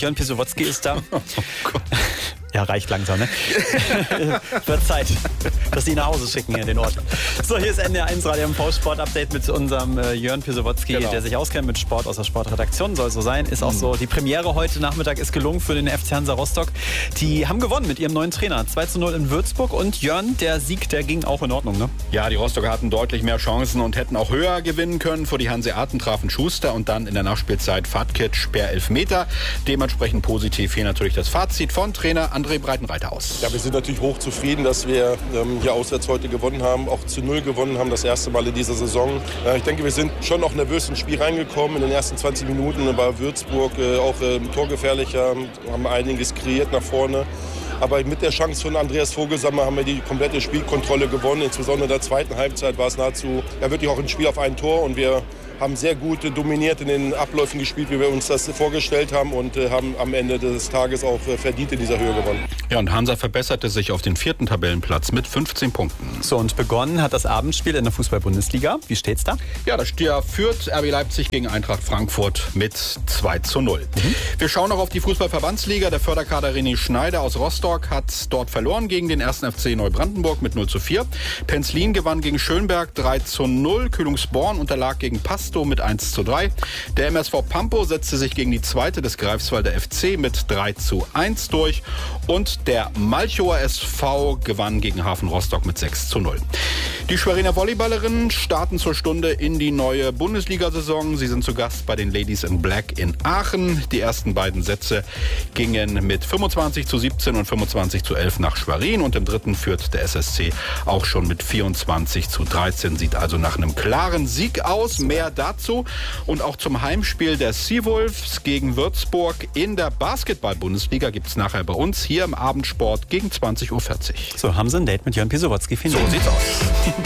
Jörn Pisowotzki ist da. Oh Gott. Ja, reicht langsam, ne? Wird Zeit, dass Sie ihn nach Hause schicken hier, den Ort. So, hier ist NDR1 Radio MV Sport Update mit unserem Jörn Pisowotzki, Genau. der sich auskennt mit Sport aus der Sportredaktion. Soll so sein, ist auch so. Die Premiere heute Nachmittag ist gelungen für den FC Hansa Rostock. Die haben gewonnen mit ihrem neuen Trainer. 2:0 in Würzburg. Und Jörn, der Sieg, der ging auch in Ordnung, ne? Ja, die Rostocker hatten deutlich mehr Chancen und hätten auch höher gewinnen können. Vor die Hanseaten trafen Schuster und dann in der Nachspielzeit Fatkic per Elfmeter. Dementsprechend positiv hier natürlich das Fazit von Trainer André Breitenreiter aus. Ja, wir sind natürlich hochzufrieden, dass wir hier auswärts heute gewonnen haben, auch zu 0 gewonnen haben, das erste Mal in dieser Saison. Ich denke, wir sind schon auch nervös ins Spiel reingekommen. In den ersten 20 Minuten war Würzburg auch torgefährlicher, haben einiges kreiert nach vorne. Aber mit der Chance von Andreas Vogelsammer haben wir die komplette Spielkontrolle gewonnen. Insbesondere in der zweiten Halbzeit war es nahezu wirklich auch ein Spiel auf ein Tor. Und wir haben sehr gut dominiert in den Abläufen gespielt, wie wir uns das vorgestellt haben. Und haben am Ende des Tages auch verdient in dieser Höhe gewonnen. Ja, und Hansa verbesserte sich auf den 4. Tabellenplatz mit 15 Punkten. So, und begonnen hat das Abendspiel in der Fußball-Bundesliga. Wie steht's da? Ja, da führt RB Leipzig gegen Eintracht Frankfurt mit 2:0. Wir schauen noch auf die Fußball-Verbandsliga. Der Förderkader René Schneider aus Rostock hat dort verloren gegen den 1. FC Neubrandenburg mit 0:4. Penzlin gewann gegen Schönberg 3:0. Kühlungsborn unterlag gegen Pasto mit 1:3. Der MSV Pampo setzte sich gegen die zweite des Greifswalder FC mit 3:1 durch. Und der Malchower SV gewann gegen Hafen Rostock mit 6:0. Die Schweriner Volleyballerinnen starten zur Stunde in die neue Bundesliga-Saison. Sie sind zu Gast bei den Ladies in Black in Aachen. Die ersten beiden Sätze gingen mit 25:17 und 25:11 nach Schwerin. Und im dritten führt der SSC auch schon mit 24:13. Sieht also nach einem klaren Sieg aus. Mehr dazu. Und auch zum Heimspiel der Seawolves gegen Würzburg in der Basketball-Bundesliga gibt es nachher bei uns hier im Abendsport gegen 20:40 Uhr. So, haben Sie ein Date mit Jörn Pisowotzki. Vielen Dank. So sieht's aus.